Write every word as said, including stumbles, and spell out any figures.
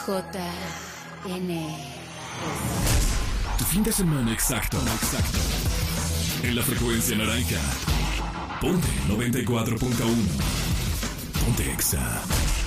J N. Tu fin de semana exacto, exacto. En la frecuencia naranja. Ponte noventa y cuatro punto uno. Ponte Exa.